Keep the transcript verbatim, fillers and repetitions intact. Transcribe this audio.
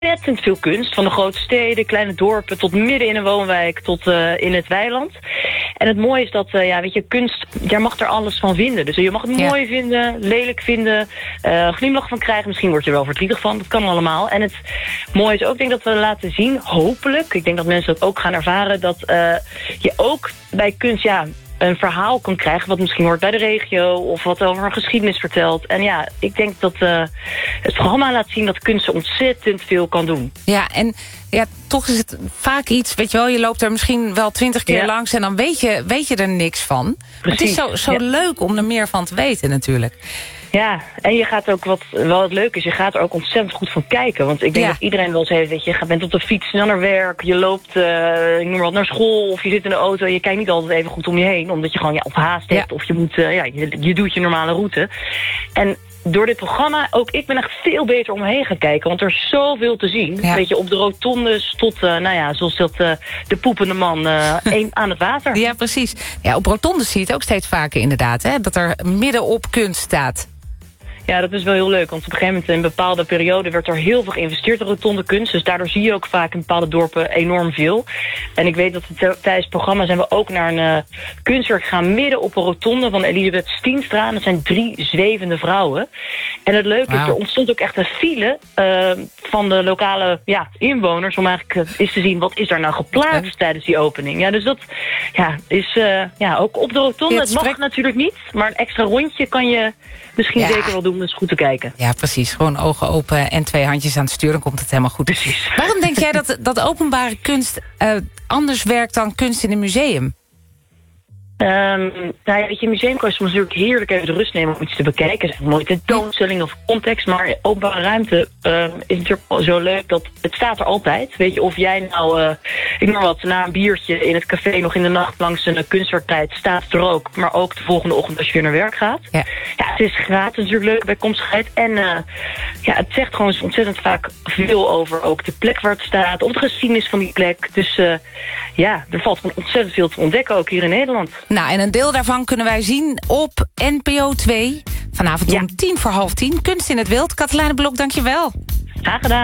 ontzettend veel kunst. Van de grote steden, kleine dorpen, tot midden in een woonwijk, tot uh, in het weiland. En het mooie is dat, uh, ja, weet je, kunst, daar mag er alles van vinden. Dus je mag het ja. mooi vinden, lelijk vinden, uh, glimlach van krijgen. Misschien word je er wel verdrietig van, dat kan allemaal. En het mooie is ook, denk ik, dat we laten zien, hopelijk, ik denk dat mensen dat ook gaan ervaren, dat uh, je ook bij kunst, ja, een verhaal kan krijgen wat misschien hoort bij de regio of wat over een geschiedenis vertelt. En ja, ik denk dat uh, het programma laat zien dat kunst ontzettend veel kan doen. Ja, en ja, toch is het vaak iets, weet je wel, je loopt er misschien wel twintig keer ja. langs en dan weet je, weet je er niks van. Maar het is zo, zo ja. leuk om er meer van te weten natuurlijk. Ja, en je gaat ook, wat wel het leuke is, je gaat er ook ontzettend goed van kijken. Want ik denk ja. dat iedereen wel eens heeft, weet je, je bent op de fiets naar werk, je loopt, uh, ik noem maar wat, naar school, of je zit in de auto en je kijkt niet altijd even goed om je heen, omdat je gewoon ja, op haast hebt, ja. of je moet, uh, ja, je, je doet je normale route. En door dit programma, ook ik ben echt veel beter om me heen gaan kijken, want er is zoveel te zien. Ja. Weet je, op de rotondes tot, uh, nou ja, zoals dat uh, de poepende man uh, een, aan het water. Ja, precies. Ja, op rotondes zie je het ook steeds vaker inderdaad, hè, dat er midden op kunst staat. Ja, dat is wel heel leuk, want op een gegeven moment in een bepaalde periode werd er heel veel geïnvesteerd in rotonde kunst. Dus daardoor zie je ook vaak in bepaalde dorpen enorm veel. En ik weet dat het, tijdens het programma zijn we ook naar een uh, kunstwerk gegaan midden op een rotonde van Elisabeth Stienstra. En dat zijn drie zwevende vrouwen. En het leuke wow. is, er ontstond ook echt een file uh, van de lokale ja, inwoners om eigenlijk uh, eens te zien wat is daar nou geplaatst okay. tijdens die opening. Ja, dus dat ja, is uh, ja, ook op de rotonde. Het, het mag natuurlijk niet, maar een extra rondje kan je misschien ja. zeker wel doen. Dus goed te kijken. Ja, precies. Gewoon ogen open en twee handjes aan het stuur, dan komt het helemaal goed. Precies. Waarom denk jij dat, dat openbare kunst uh, anders werkt dan kunst in een museum? Um, nou ja, weet je, museum kan je soms natuurlijk heerlijk even de rust nemen om iets te bekijken. Het is een mooie tentoonstelling of context, maar openbare ruimte uh, is natuurlijk zo leuk dat het staat er altijd. Weet je, of jij nou, uh, ik noem maar wat, na een biertje in het café nog in de nacht langs een kunstwerk rijdt, staat het er ook. Maar ook de volgende ochtend als je weer naar werk gaat. Ja, ja het is gratis natuurlijk leuk bijkomstigheid. En uh, ja, het zegt gewoon ontzettend vaak veel over ook de plek waar het staat, of de geschiedenis van die plek. Dus uh, ja, er valt gewoon ontzettend veel te ontdekken, ook hier in Nederland. Nou, en een deel daarvan kunnen wij zien op N P O twee. Vanavond ja. om tien voor half tien. Kunst in het Wild. Katelijne Blok, dank je wel. Graag gedaan.